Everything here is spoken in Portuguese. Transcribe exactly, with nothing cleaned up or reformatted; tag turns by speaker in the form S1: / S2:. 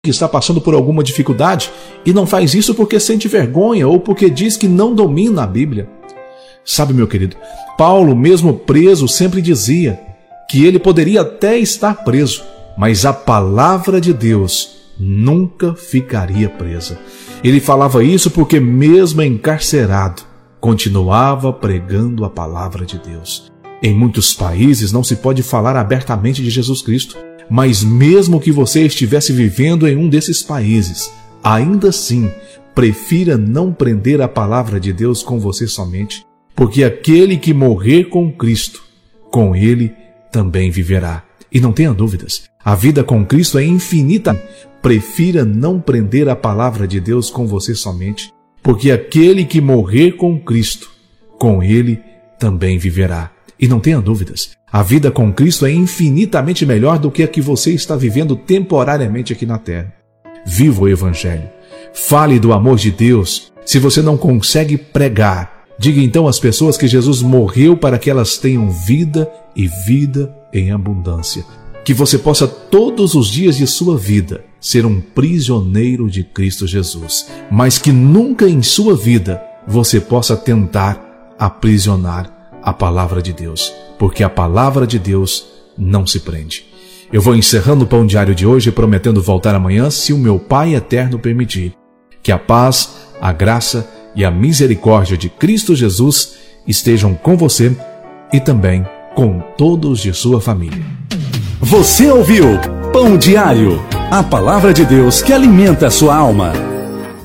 S1: que está passando por alguma dificuldade e não faz isso porque sente vergonha ou porque diz que não domina a Bíblia. Sabe, meu querido, Paulo, mesmo preso, sempre dizia que ele poderia até estar preso, mas a palavra de Deus nunca ficaria presa. Ele falava isso porque, mesmo encarcerado, continuava pregando a palavra de Deus. Em muitos países não se pode falar abertamente de Jesus Cristo, mas mesmo que você estivesse vivendo em um desses países, ainda assim, prefira não prender a palavra de Deus com você somente, porque aquele que morrer com Cristo, com ele também viverá. E não tenha dúvidas, a vida com Cristo é infinita. Prefira não prender a palavra de Deus com você somente, porque aquele que morrer com Cristo, com ele também viverá. E não tenha dúvidas, a vida com Cristo é infinitamente melhor do que a que você está vivendo temporariamente aqui na terra. Viva o Evangelho. Fale do amor de Deus. Se você não consegue pregar, diga então às pessoas que Jesus morreu para que elas tenham vida e vida em abundância. Que você possa todos os dias de sua vida ser um prisioneiro de Cristo Jesus, mas que nunca em sua vida você possa tentar aprisionar a palavra de Deus, porque a palavra de Deus não se prende. Eu vou encerrando o Pão Diário de hoje, prometendo voltar amanhã, se o meu Pai eterno permitir. Que a paz, a graça e a misericórdia de Cristo Jesus estejam com você e também com todos de sua família.
S2: Você ouviu Pão Diário, a palavra de Deus que alimenta a sua alma.